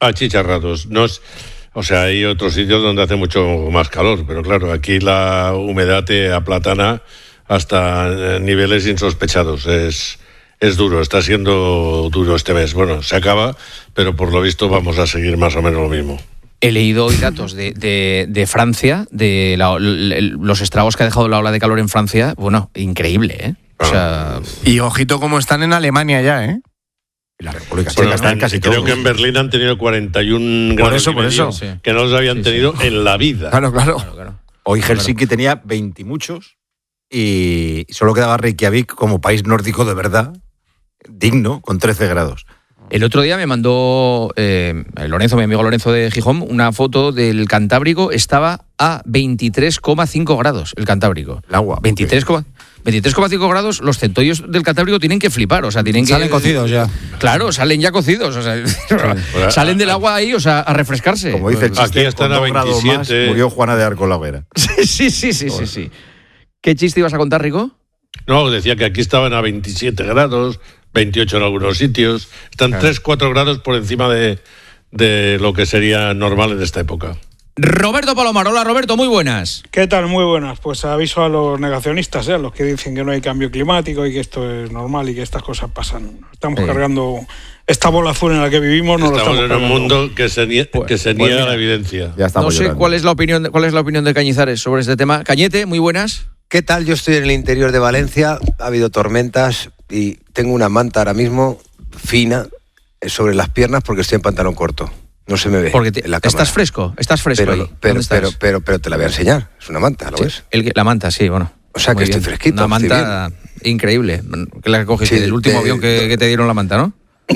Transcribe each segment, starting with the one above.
Achicharrados. No es, o sea, hay otros sitios donde hace mucho más calor, pero claro, aquí la humedad te aplatana hasta niveles insospechados. Es duro, está siendo duro este mes. Bueno, se acaba, pero por lo visto vamos a seguir más o menos lo mismo. He leído hoy datos de Francia, de los estragos que ha dejado la ola de calor en Francia. Bueno, increíble, ¿eh? O sea... Y ojito cómo están en Alemania ya, ¿eh? La República Checa está en casi creo todos. que en Berlín han tenido 41 grados por eso. Sí. que no los habían tenido en la vida. Claro. Hoy Helsinki tenía 20 y muchos y solo quedaba Reykjavik como país nórdico de verdad, digno, con 13 grados. El otro día me mandó Lorenzo, mi amigo Lorenzo de Gijón, una foto del Cantábrico. Estaba a 23,5 grados el Cantábrico. El agua. 23,5 grados. Los centollos del Cantábrico tienen que flipar, o sea, tienen que... Salen cocidos ya. Claro, salen ya cocidos, o sea, salen del agua ahí, o sea, a refrescarse. Como dice el chiste, Aquí están con a 2 grados 27. más, murió Juana de Arco en la hoguera. Sí. ¿Qué chiste ibas a contar, Rico? No, decía que aquí estaban a 27 grados, 28 en algunos sitios. Están 3-4 grados por encima de lo que sería normal en esta época. Roberto Palomar. Hola, Roberto, muy buenas. ¿Qué tal? Muy buenas. Pues aviso a los negacionistas, a los que dicen que no hay cambio climático y que esto es normal y que estas cosas pasan. Estamos cargando esta bola azul en la que vivimos. Estamos en un mundo que se niega la evidencia. Ya estamos No sé llorando. cuál es la opinión de Cañizares sobre este tema. Cañete, muy buenas. ¿Qué tal? Yo estoy en el interior de Valencia, ha habido tormentas y tengo una manta ahora mismo fina sobre las piernas porque estoy en pantalón corto. No se me ve Porque en la cámara. estás fresco ahí. Pero ¿Dónde estás? te la voy a enseñar. Es una manta, ¿lo ves? La manta, sí, bueno. O sea, Muy que estoy bien. fresquito. Una manta increíble. Que la que cogiste Sí, del último avión que te dieron la manta, ¿no?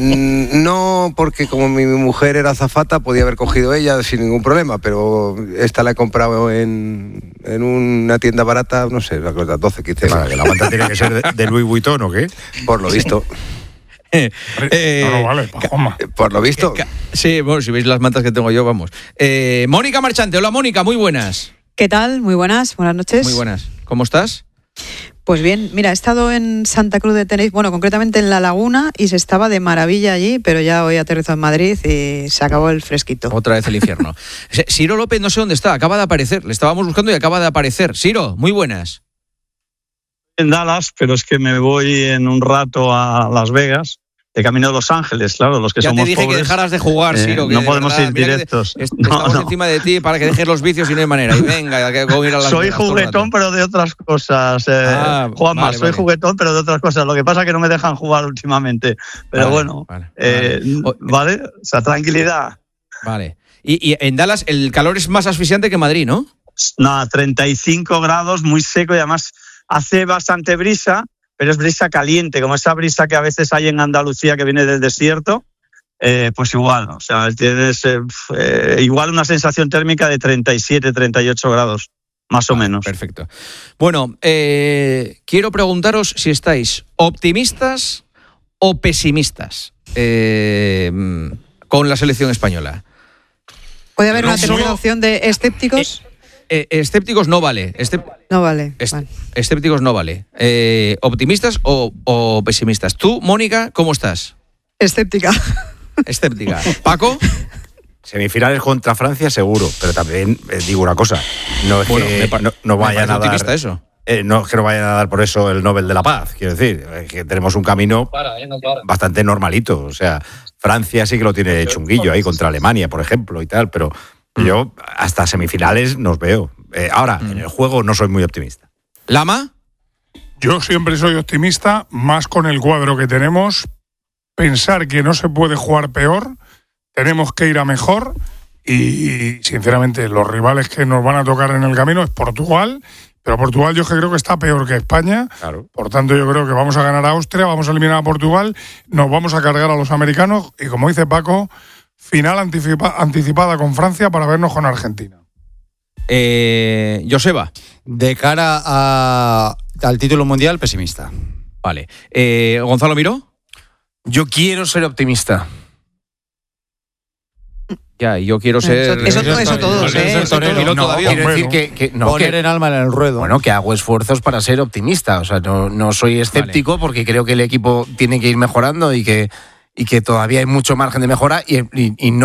No, porque como mi mujer era azafata, podía haber cogido ella sin ningún problema, pero esta la he comprado en una tienda barata, no sé, la cosa, 12, 15 Para euros. que la manta tiene que ser de Louis Vuitton, ¿o qué? Por lo visto. No, vale, Pajoma. Por lo visto. Sí, bueno, si veis las mantas que tengo yo, vamos. Mónica Marchante. Hola, Mónica, muy buenas. ¿Qué tal? Muy buenas noches. Muy buenas. ¿Cómo estás? Pues bien, mira, he estado en Santa Cruz de Tenerife, bueno, concretamente en La Laguna, y se estaba de maravilla allí, pero ya hoy aterrizó en Madrid y se acabó el fresquito. Otra vez el infierno. Ciro López no sé dónde está, acaba de aparecer. Le estábamos buscando y acaba de aparecer. Ciro, muy buenas. En Dallas, pero es que me voy en un rato a Las Vegas, de camino de Los Ángeles, claro, los que ya somos te dije pobres, que dejaras de jugar, Ciro. Que no podemos verdad, ir mira directos. Estamos encima de ti para que dejes los vicios y no hay manera. Y venga, que ir a las soy Vegas todo el juguetón, rato. pero de otras cosas. Juanma, vale, soy juguetón, pero de otras cosas. Lo que pasa es que no me dejan jugar últimamente. Pero vale. O sea, tranquilidad. Vale. Y en Dallas el calor es más asfixiante que Madrid, ¿no? No, 35 grados, muy seco y además hace bastante brisa, pero es brisa caliente, como esa brisa que a veces hay en Andalucía que viene del desierto, pues igual, o sea, tienes igual una sensación térmica de 37, 38 grados, más o menos. Perfecto. Bueno, quiero preguntaros si estáis optimistas o pesimistas con la selección española. ¿Puede haber una tercera opción de escépticos? Escépticos no vale. No vale. Escépticos no vale. ¿Optimistas o pesimistas? Tú, Mónica, ¿cómo estás? Escéptica. Escéptica. ¿Paco? Semifinales contra Francia seguro, pero también digo una cosa, no es que no vayan a dar eso. No es que no vayan a dar por eso el Nobel de la Paz, quiero decir, es que tenemos un camino bastante normalito, o sea, Francia sí que lo tiene chunguillo ahí contra Alemania, por ejemplo, y tal, pero yo hasta semifinales nos veo. Ahora, en el juego no soy muy optimista. ¿Lama? Yo siempre soy optimista, más con el cuadro que tenemos. Pensar que no se puede jugar peor, tenemos que ir a mejor y, sinceramente, los rivales que nos van a tocar en el camino es Portugal, pero Portugal yo creo que está peor que España. Claro. Por tanto, yo creo que vamos a ganar a Austria, vamos a eliminar a Portugal, nos vamos a cargar a los americanos y, como dice Paco, final anticipada con Francia para vernos con Argentina. Joseba. De cara al título mundial, pesimista. Vale. ¿Gonzalo Miró? Yo quiero ser optimista. Ya, yo quiero ser... Eso todos, Quiero decir que poner en alma en el ruedo. Bueno, que hago esfuerzos para ser optimista. O sea, no soy escéptico porque creo que el equipo tiene que ir mejorando y que todavía hay mucho margen de mejora y no